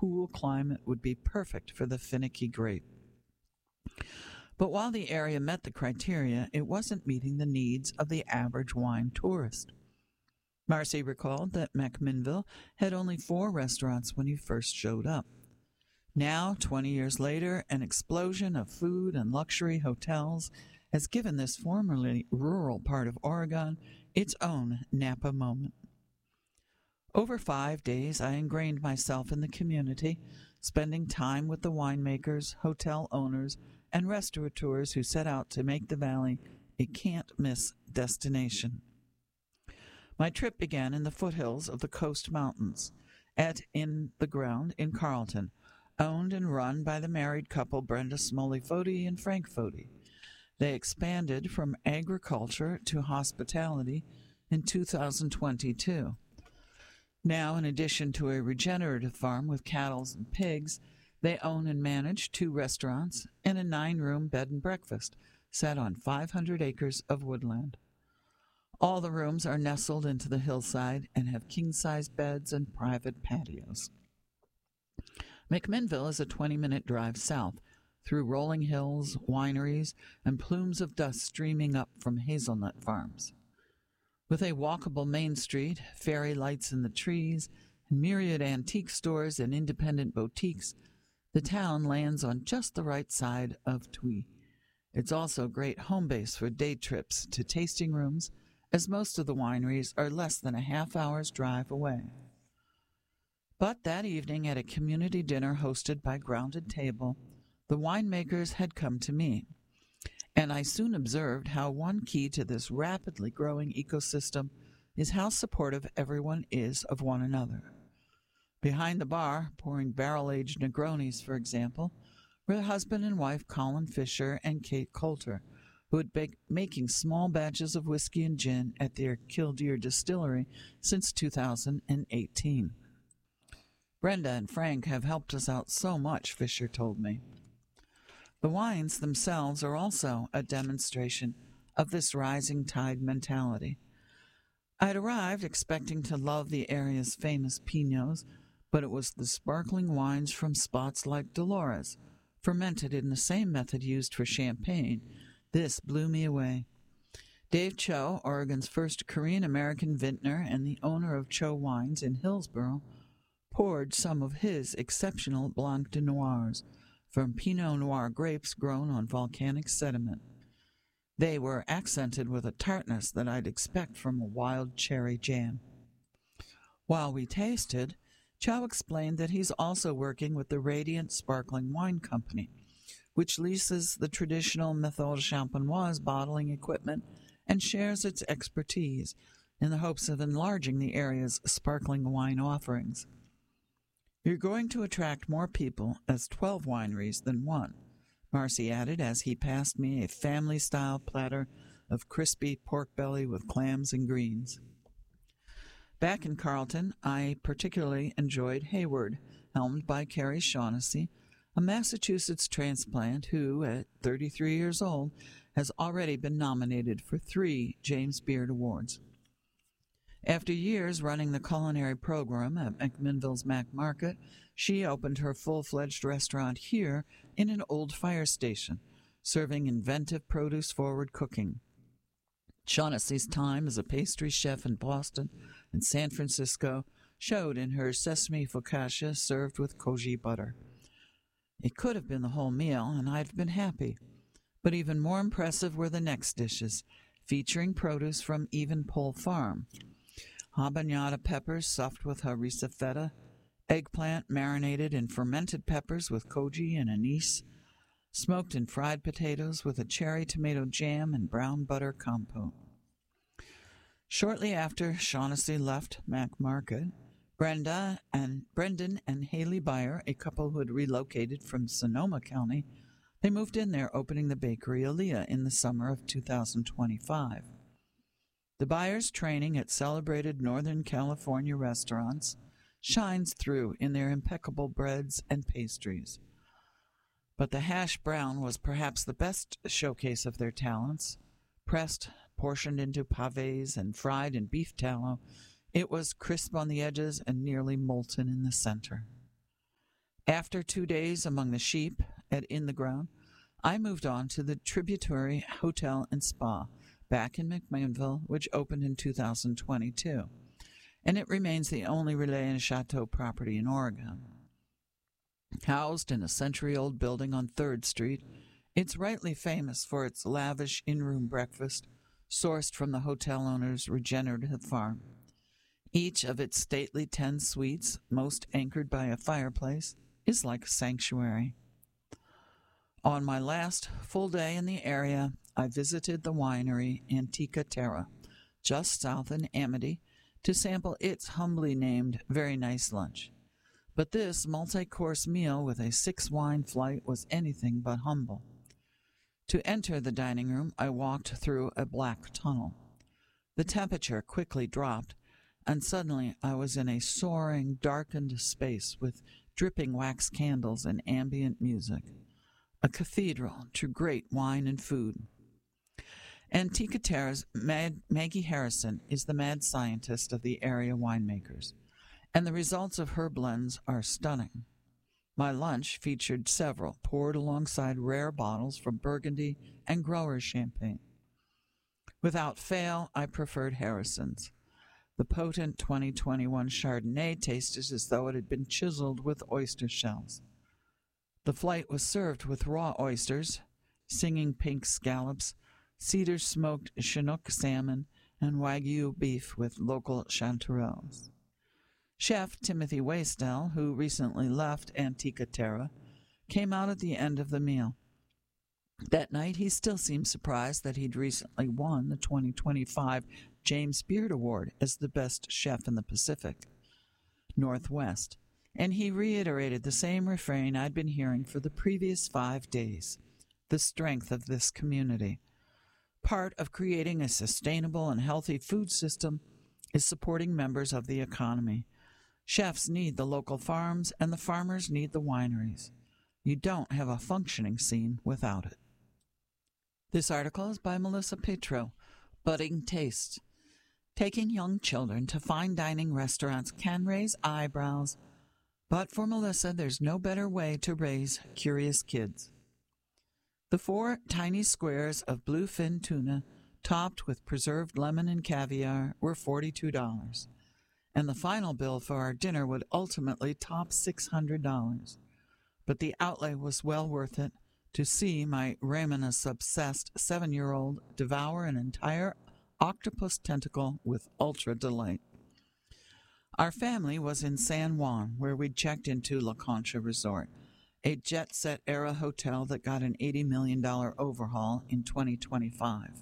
cool climate would be perfect for the finicky grape. But while the area met the criteria, it wasn't meeting the needs of the average wine tourist. Marcy recalled that McMinnville had only 4 restaurants when he first showed up. Now, 20 years later, an explosion of food and luxury hotels has given this formerly rural part of Oregon its own Napa moment. Over 5 days, I ingrained myself in the community, spending time with the winemakers, hotel owners, and restaurateurs who set out to make the valley a can't-miss destination. My trip began in the foothills of the Coast Mountains, at In the Ground in Carlton, owned and run by the married couple Brenda Smoley-Foti and Frank Foti. They expanded from agriculture to hospitality in 2022. Now, in addition to a regenerative farm with cattle and pigs, they own and manage 2 restaurants and a 9-room bed and breakfast set on 500 acres of woodland. All the rooms are nestled into the hillside and have king-size beds and private patios. McMinnville is a 20-minute drive south, through rolling hills, wineries, and plumes of dust streaming up from hazelnut farms. With a walkable main street, fairy lights in the trees, and myriad antique stores and independent boutiques, the town lands on just the right side of Twee. It's also a great home base for day trips to tasting rooms, as most of the wineries are less than a half-hour's drive away. But that evening, at a community dinner hosted by Grounded Table, the winemakers had come to me, and I soon observed how one key to this rapidly growing ecosystem is how supportive everyone is of one another. Behind the bar, pouring barrel-aged Negronis, for example, were the husband and wife Colin Fisher and Kate Coulter, who had been making small batches of whiskey and gin at their Killdeer distillery since 2018. Brenda and Frank have helped us out so much, Fisher told me. The wines themselves are also a demonstration of this rising tide mentality. I'd arrived expecting to love the area's famous Pinots, but it was the sparkling wines from spots like Dolores, fermented in the same method used for champagne. This blew me away. Dave Cho, Oregon's first Korean-American vintner and the owner of Cho Wines in Hillsboro, poured some of his exceptional Blanc de Noirs from Pinot Noir grapes grown on volcanic sediment. They were accented with a tartness that I'd expect from a wild cherry jam. While we tasted, Cho explained that he's also working with the Radiant Sparkling Wine Company, which leases the traditional Méthode Champenoise bottling equipment and shares its expertise in the hopes of enlarging the area's sparkling wine offerings. You're going to attract more people as 12 wineries than one, Marcy added as he passed me a family-style platter of crispy pork belly with clams and greens. Back in Carlton, I particularly enjoyed Hayward, helmed by Carrie Shaughnessy, a Massachusetts transplant who, at 33 years old, has already been nominated for 3 James Beard Awards. After years running the culinary program at McMinnville's Mac Market, she opened her full-fledged restaurant here in an old fire station, serving inventive produce-forward cooking. Shaughnessy's time as a pastry chef in Boston and San Francisco showed in her sesame focaccia served with koji butter. It could have been the whole meal, and I'd have been happy. But even more impressive were the next dishes, featuring produce from Evenpole Farm. Habanada peppers stuffed with harissa feta, eggplant marinated in fermented peppers with koji and anise, smoked and fried potatoes with a cherry tomato jam and brown butter compote. Shortly after Shaughnessy left Mac Market, Brendan and Haley Beyer, a couple who had relocated from Sonoma County, they moved in there, opening the bakery Aaliyah in the summer of 2025. The Beyers' training at celebrated Northern California restaurants shines through in their impeccable breads and pastries. But the hash brown was perhaps the best showcase of their talents. Pressed, portioned into pavés, and fried in beef tallow, it was crisp on the edges and nearly molten in the center. After 2 days among the sheep at In the Ground, I moved on to the Tributary Hotel and Spa back in McMinnville, which opened in 2022, and it remains the only Relais and Chateau property in Oregon. Housed in a century-old building on 3rd Street, it's rightly famous for its lavish in-room breakfast, sourced from the hotel owner's regenerative farm. Each of its stately 10 suites, most anchored by a fireplace, is like a sanctuary. On my last full day in the area, I visited the winery Antica Terra, just south in Amity, to sample its humbly named Very Nice Lunch. But this multi-course meal with a 6-wine flight was anything but humble. To enter the dining room, I walked through a black tunnel. The temperature quickly dropped, and suddenly I was in a soaring, darkened space with dripping wax candles and ambient music. A cathedral to great wine and food. Antica Terra's Maggie Harrison is the mad scientist of the area winemakers, and the results of her blends are stunning. My lunch featured several poured alongside rare bottles from Burgundy and Growers Champagne. Without fail, I preferred Harrison's. The potent 2021 Chardonnay tasted as though it had been chiseled with oyster shells. The flight was served with raw oysters, singing pink scallops, cedar-smoked Chinook salmon, and Wagyu beef with local chanterelles. Chef Timothy Waistell, who recently left Antica Terra, came out at the end of the meal. That night, he still seemed surprised that he'd recently won the 2025 James Beard Award as the best chef in the Pacific Northwest, and he reiterated the same refrain I'd been hearing for the previous 5 days: the strength of this community. Part of creating a sustainable and healthy food system is supporting members of the economy. Chefs need the local farms, and the farmers need the wineries. You don't have a functioning scene without it. This article is by Melissa Petro. Budding Tastes. Taking young children to fine dining restaurants can raise eyebrows, but for Melissa, there's no better way to raise curious kids. The 4 tiny squares of bluefin tuna, topped with preserved lemon and caviar, were $42, and the final bill for our dinner would ultimately top $600. But the outlay was well worth it to see my Raminus-obsessed 7-year-old devour an entire octopus tentacle with ultra delight. Our family was in San Juan, where we'd checked into La Concha Resort, a jet-set-era hotel that got an $80 million overhaul in 2025.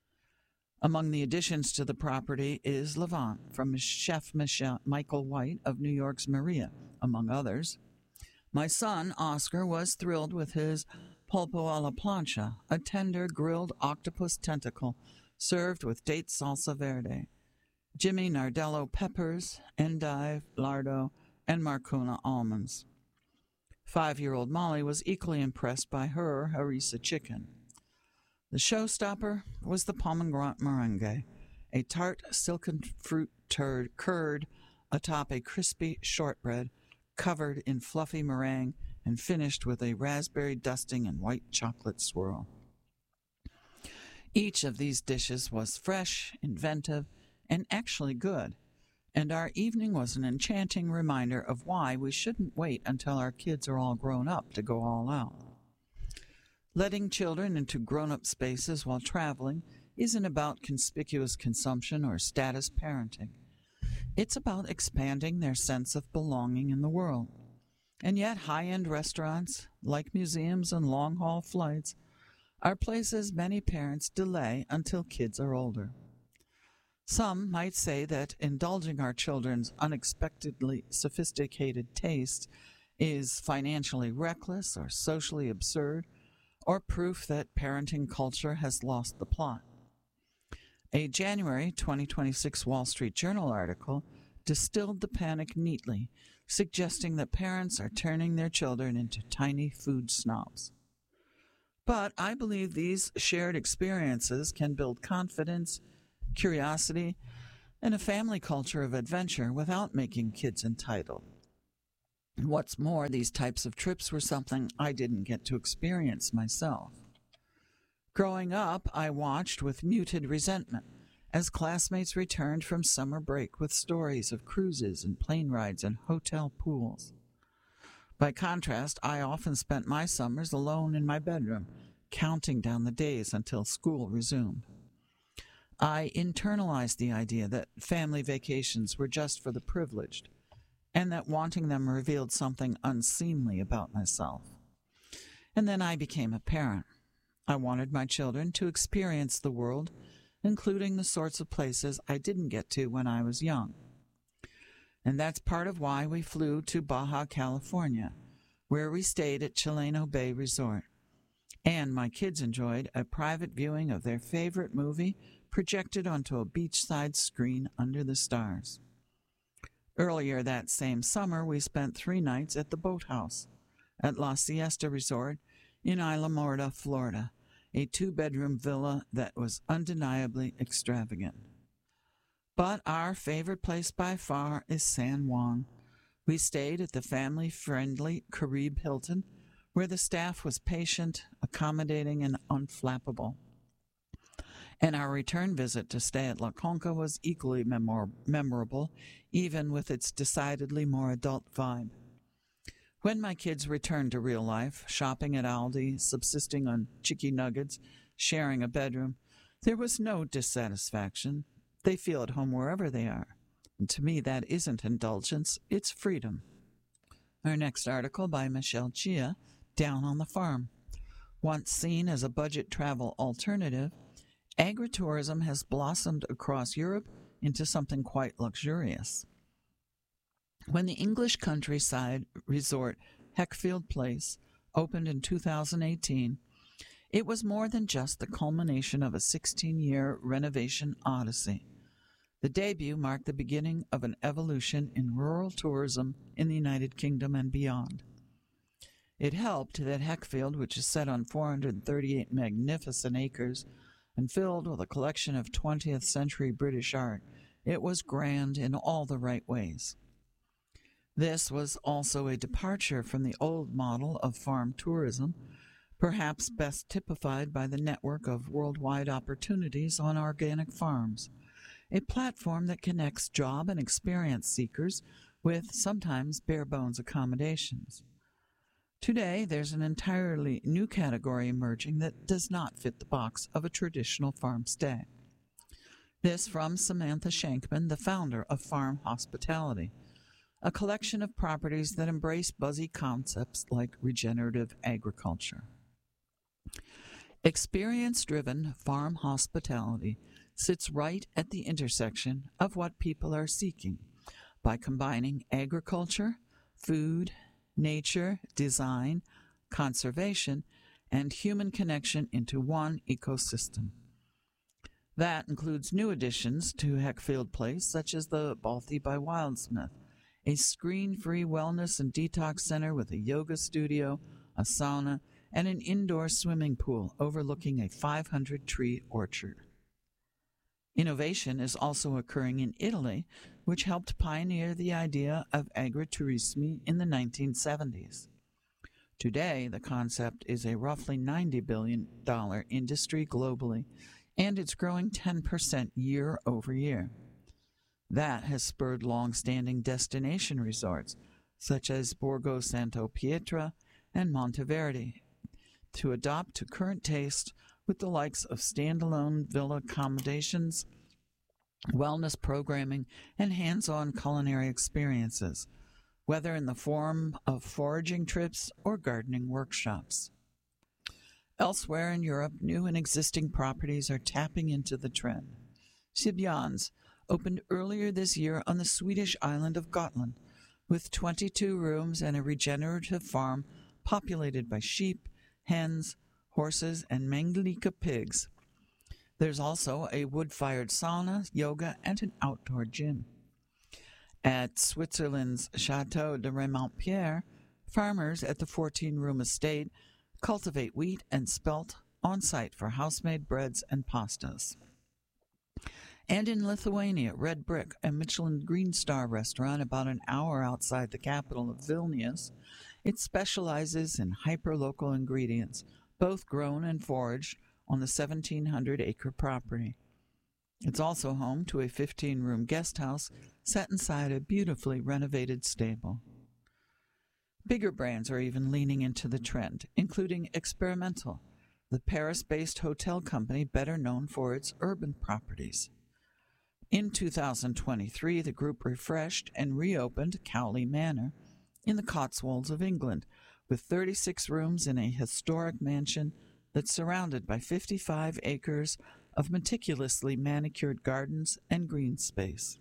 Among the additions to the property is Levant from Chef Michael White of New York's Maria, among others. My son, Oscar, was thrilled with his pulpo a la plancha, a tender grilled octopus tentacle served with date salsa verde, Jimmy Nardello peppers, endive, lardo, and Marcona almonds. 5-year-old Molly was equally impressed by her harissa chicken. The showstopper was the pomegranate meringue, a tart silken fruit curd atop a crispy shortbread covered in fluffy meringue and finished with a raspberry dusting and white chocolate swirl. Each of these dishes was fresh, inventive, and actually good, and our evening was an enchanting reminder of why we shouldn't wait until our kids are all grown up to go all out. Letting children into grown-up spaces while traveling isn't about conspicuous consumption or status parenting. It's about expanding their sense of belonging in the world. And yet high-end restaurants, like museums and long-haul flights, are places many parents delay until kids are older. Some might say that indulging our children's unexpectedly sophisticated taste is financially reckless or socially absurd, or proof that parenting culture has lost the plot. A January 2026 Wall Street Journal article distilled the panic neatly, suggesting that parents are turning their children into tiny food snobs. But I believe these shared experiences can build confidence, curiosity, and a family culture of adventure without making kids entitled. What's more, these types of trips were something I didn't get to experience myself. Growing up, I watched with muted resentment as classmates returned from summer break with stories of cruises and plane rides and hotel pools. By contrast, I often spent my summers alone in my bedroom, counting down the days until school resumed. I internalized the idea that family vacations were just for the privileged, and that wanting them revealed something unseemly about myself. And then I became a parent. I wanted my children to experience the world, including the sorts of places I didn't get to when I was young. And that's part of why we flew to Baja California, where we stayed at Chileno Bay Resort. And my kids enjoyed a private viewing of their favorite movie projected onto a beachside screen under the stars. Earlier that same summer, we spent 3 nights at the Boathouse at La Siesta Resort in Isla Morda, Florida, a 2-bedroom villa that was undeniably extravagant. But our favorite place by far is San Juan. We stayed at the family-friendly Caribe Hilton, where the staff was patient, accommodating, and unflappable. And our return visit to stay at La Conca was equally memorable, even with its decidedly more adult vibe. When my kids returned to real life, shopping at Aldi, subsisting on chicken nuggets, sharing a bedroom, there was no dissatisfaction. They feel at home wherever they are. And to me, that isn't indulgence, it's freedom. Our next article by Michelle Chia, Down on the Farm. Once seen as a budget travel alternative, agritourism has blossomed across Europe into something quite luxurious. When the English countryside resort Heckfield Place opened in 2018, it was more than just the culmination of a 16-year renovation odyssey. The debut marked the beginning of an evolution in rural tourism in the United Kingdom and beyond. It helped that Heckfield, which is set on 438 magnificent acres and filled with a collection of 20th century British art, it was grand in all the right ways. This was also a departure from the old model of farm tourism, perhaps best typified by the network of worldwide opportunities on organic farms, a platform that connects job and experience seekers with sometimes bare-bones accommodations. Today, there's an entirely new category emerging that does not fit the box of a traditional farm stay. This from Samantha Shankman, the founder of Farm Hospitality, a collection of properties that embrace buzzy concepts like regenerative agriculture. Experience-driven farm hospitality sits right at the intersection of what people are seeking by combining agriculture, food, nature, design, conservation, and human connection into one ecosystem. That includes new additions to Heckfield Place, such as the Balthy by Wildsmith, a screen-free wellness and detox center with a yoga studio, a sauna, and an indoor swimming pool overlooking a 500-tree orchard. Innovation is also occurring in Italy, which helped pioneer the idea of agriturismi in the 1970s. Today, the concept is a roughly $90 billion industry globally, and it's growing 10% year over year. That has spurred long-standing destination resorts, such as Borgo Santo Pietra and Monteverdi, to adopt to current taste with the likes of standalone villa accommodations, wellness programming, and hands-on culinary experiences, whether in the form of foraging trips or gardening workshops. Elsewhere in Europe, new and existing properties are tapping into the trend. Sibjans opened earlier this year on the Swedish island of Gotland, with 22 rooms and a regenerative farm populated by sheep, hens, horses, and Manglika pigs. There's also a wood-fired sauna, yoga, and an outdoor gym. At Switzerland's Château de Remontpierre, farmers at the 14-room estate cultivate wheat and spelt on-site for house-made breads and pastas. And in Lithuania, Red Brick, a Michelin Green Star restaurant about an hour outside the capital of Vilnius, it specializes in hyper-local ingredients, both grown and foraged on the 1,700-acre property. It's also home to a 15-room guest house set inside a beautifully renovated stable. Bigger brands are even leaning into the trend, including Experimental, the Paris-based hotel company better known for its urban properties. In 2023, the group refreshed and reopened Cowley Manor in the Cotswolds of England, with 36 rooms in a historic mansion that's surrounded by 55 acres of meticulously manicured gardens and green space.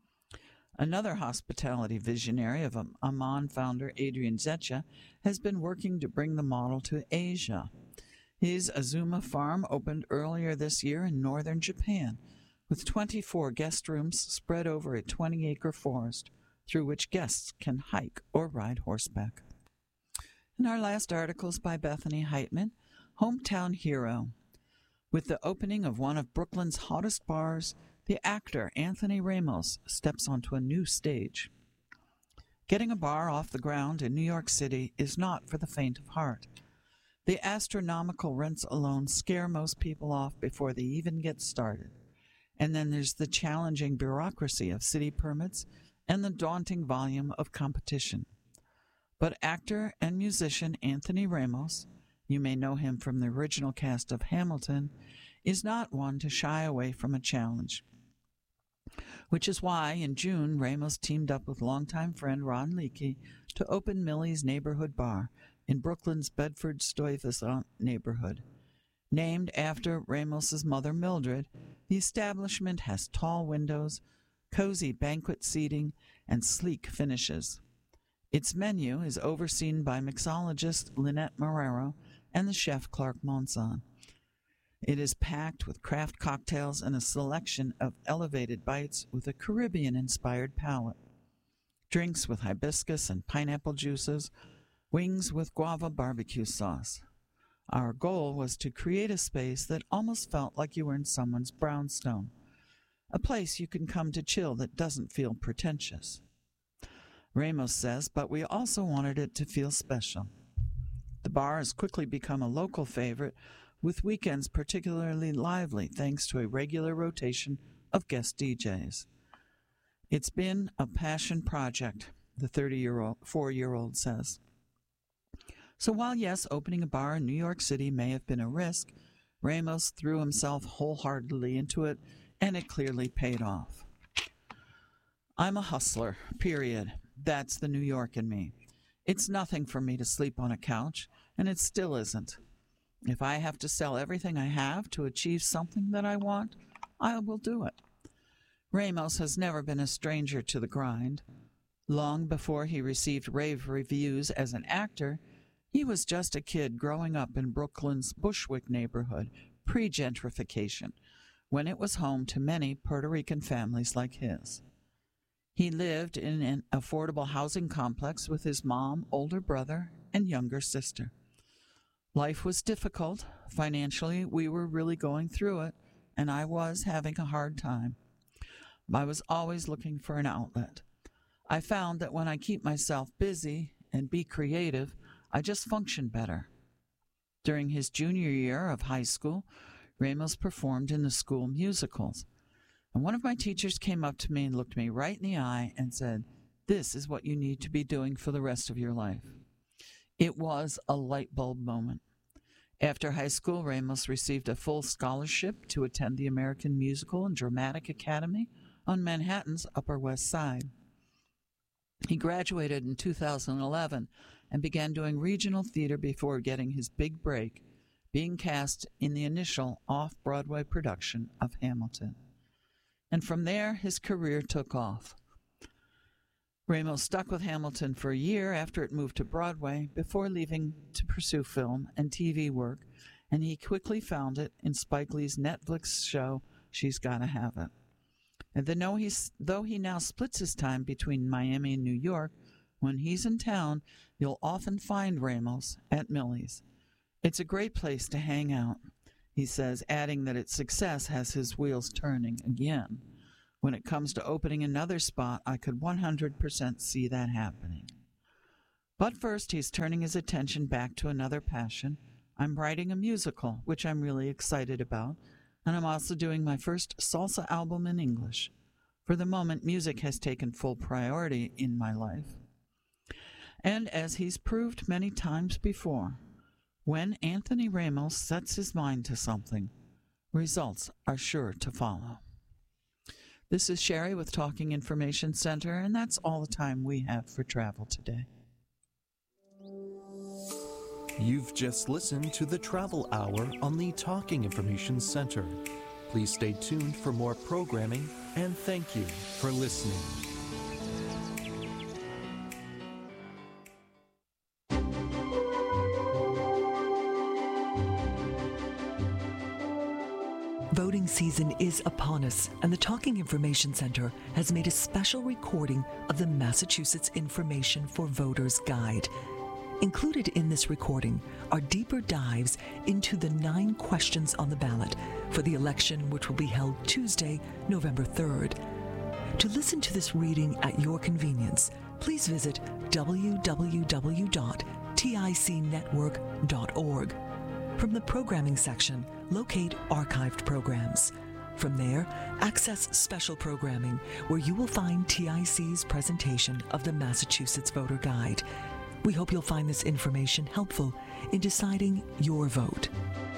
Another hospitality visionary of Aman founder Adrian Zetcha has been working to bring the model to Asia. His Azuma farm opened earlier this year in northern Japan, with 24 guest rooms spread over a 20-acre forest through which guests can hike or ride horseback. And our last article is by Bethany Heitman, Hometown Hero. With the opening of one of Brooklyn's hottest bars, the actor Anthony Ramos steps onto a new stage. Getting a bar off the ground in New York City is not for the faint of heart. The astronomical rents alone scare most people off before they even get started. And then there's the challenging bureaucracy of city permits and the daunting volume of competition. But actor and musician Anthony Ramos, you may know him from the original cast of Hamilton, is not one to shy away from a challenge. Which is why, in June, Ramos teamed up with longtime friend Ron Leakey to open Millie's Neighborhood Bar in Brooklyn's Bedford-Stuyvesant neighborhood. Named after Ramos's mother Mildred, the establishment has tall windows, cozy banquet seating, and sleek finishes. Its menu is overseen by mixologist Lynette Marrero and the chef Clark Monson. It is packed with craft cocktails and a selection of elevated bites with a Caribbean-inspired palate. Drinks with hibiscus and pineapple juices, wings with guava barbecue sauce. Our goal was to create a space that almost felt like you were in someone's brownstone, a place you can come to chill that doesn't feel pretentious. Ramos says, but we also wanted it to feel special. The bar has quickly become a local favorite, with weekends particularly lively thanks to a regular rotation of guest DJs. It's been a passion project, the 4-year-old says. So while, yes, opening a bar in New York City may have been a risk, Ramos threw himself wholeheartedly into it, and it clearly paid off. I'm a hustler, period. That's the New York in me. It's nothing for me to sleep on a couch, and it still isn't. If I have to sell everything I have to achieve something that I want, I will do it. Ramos has never been a stranger to the grind. Long before he received rave reviews as an actor, he was just a kid growing up in Brooklyn's Bushwick neighborhood, pre-gentrification, when it was home to many Puerto Rican families like his. He lived in an affordable housing complex with his mom, older brother, and younger sister. Life was difficult. Financially, we were really going through it, and I was having a hard time. I was always looking for an outlet. I found that when I keep myself busy and be creative, I just function better. During his junior year of high school, Ramos performed in the school musicals. And one of my teachers came up to me and looked me right in the eye and said, "This is what you need to be doing for the rest of your life." It was a light bulb moment. After high school, Ramos received a full scholarship to attend the American Musical and Dramatic Academy on Manhattan's Upper West Side. He graduated in 2011 and began doing regional theater before getting his big break, being cast in the initial off-Broadway production of Hamilton. And from there, his career took off. Ramos stuck with Hamilton for a year after it moved to Broadway before leaving to pursue film and TV work, and he quickly found it in Spike Lee's Netflix show, She's Gotta Have It. And though he now splits his time between Miami and New York, when he's in town, you'll often find Ramos at Millie's. It's a great place to hang out. he says, adding that its success has his wheels turning again. When it comes to opening another spot, I could 100% see that happening. But first, he's turning his attention back to another passion. I'm writing a musical, which I'm really excited about, and I'm also doing my first salsa album in English. For the moment, music has taken full priority in my life. And as he's proved many times before, when Anthony Ramos sets his mind to something, results are sure to follow. This is Sherry with Talking Information Center, and that's all the time we have for travel today. You've just listened to the Travel Hour on the Talking Information Center. Please stay tuned for more programming, and thank you for listening. Voting season is upon us, and the Talking Information Center has made a special recording of the Massachusetts Information for Voters Guide. Included in this recording are deeper dives into the 9 questions on the ballot for the election, which will be held Tuesday, November 3rd. To listen to this reading at your convenience, please visit www.ticnetwork.org. From the programming section, locate archived programs. From there, access special programming, where you will find TIC's presentation of the Massachusetts Voter Guide. We hope you'll find this information helpful in deciding your vote.